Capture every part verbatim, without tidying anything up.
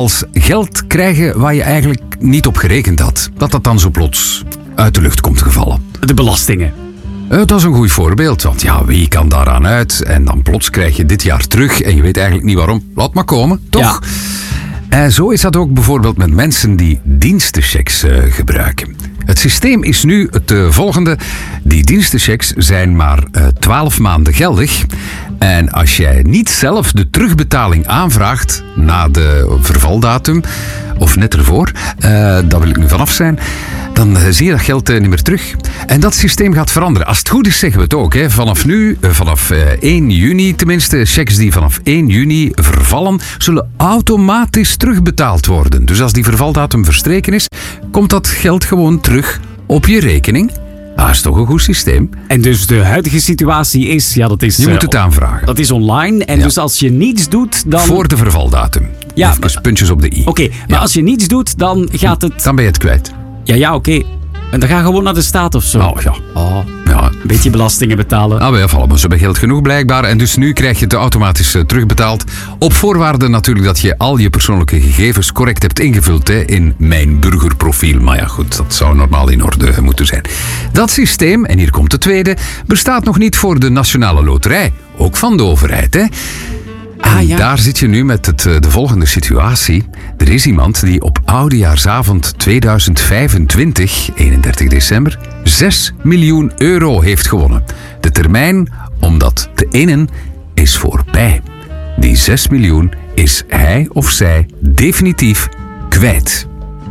als geld krijgen waar je eigenlijk niet op gerekend had. Dat dat dan zo plots uit de lucht komt gevallen. De belastingen. Uh, dat is een goed voorbeeld, want ja, wie kan daaraan uit? En dan plots krijg je dit jaar terug en je weet eigenlijk niet waarom. Laat maar komen, toch? Ja. En zo is dat ook bijvoorbeeld met mensen die dienstenchecks uh, gebruiken. Het systeem is nu het uh, volgende. Die dienstenchecks zijn maar uh, twaalf maanden geldig. En als jij niet zelf de terugbetaling aanvraagt na de vervaldatum, of net ervoor, uh, daar wil ik nu vanaf zijn, dan uh, zie je dat geld uh, niet meer terug. En dat systeem gaat veranderen. Als het goed is, zeggen we het ook. Hè. Vanaf nu, uh, vanaf uh, één juni tenminste, checks die vanaf één juni vervallen, zullen automatisch terugbetaald worden. Dus als die vervaldatum verstreken is, komt dat geld gewoon terug op je rekening. Dat is toch een goed systeem. En dus de huidige situatie is... Ja, dat is je moet het aanvragen. Dat is online. En ja. dus als je niets doet, dan... Voor de vervaldatum. Ja, even maar... puntjes op de i. Oké, okay, maar ja. als je niets doet, dan gaat het... Dan ben je het kwijt. Ja, ja, oké. Okay. En dan ga je gewoon naar de staat of zo. Oh, ja. Oh, ja. Een beetje belastingen betalen. Nou, wij vallen, maar ze hebben geld genoeg blijkbaar. En dus nu krijg je het automatisch uh, terugbetaald. Op voorwaarde natuurlijk dat je al je persoonlijke gegevens correct hebt ingevuld hè, in Mijn Burgerprofiel. Maar ja, goed, dat zou normaal in orde moeten zijn. Dat systeem, en hier komt de tweede, bestaat nog niet voor de Nationale Loterij. Ook van de overheid, hè. En ah, ja. daar zit je nu met het, de volgende situatie. Er is iemand die op Oudejaarsavond tweeduizend vijfentwintig, eenendertig december, zes miljoen euro heeft gewonnen. De termijn om dat te innen is voorbij. Die zes miljoen is hij of zij definitief kwijt.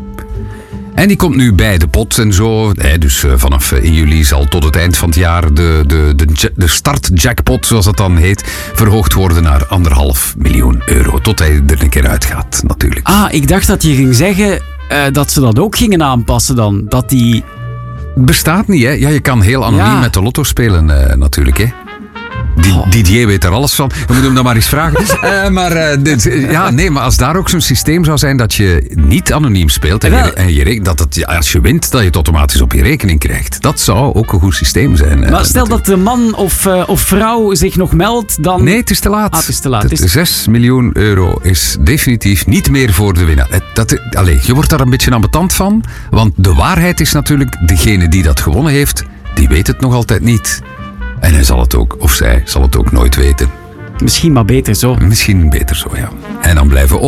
En die komt nu bij de pot en zo. Dus vanaf in juli zal tot het eind van het jaar de, de, de, de startjackpot, zoals dat dan heet, verhoogd worden naar anderhalf miljoen euro. Tot hij er een keer uitgaat, natuurlijk. Ah, ik dacht dat je ging zeggen uh, dat ze dat ook gingen aanpassen dan. Dat die... Bestaat niet, hè? Ja, je kan heel anoniem ja. met de lotto spelen, uh, natuurlijk, hè? Die, oh. Didier weet er alles van. We moeten hem dan maar eens vragen. uh, maar, uh, dit, ja, nee, maar als daar ook zo'n systeem zou zijn dat je niet anoniem speelt en, je, en je, dat het, ja, als je wint, dat je het automatisch op je rekening krijgt. Dat zou ook een goed systeem zijn. Maar uh, stel dat de man of, uh, of vrouw zich nog meldt, dan... Nee, het is te laat. Ah, het is te laat. Het, is... zes miljoen euro is definitief niet meer voor de winnaar. Dat, allez, je wordt daar een beetje ambetant van, want de waarheid is natuurlijk, degene die dat gewonnen heeft, die weet het nog altijd niet. En hij zal het ook, of zij zal het ook nooit weten. Misschien maar beter zo. Misschien beter zo, ja. En dan blijven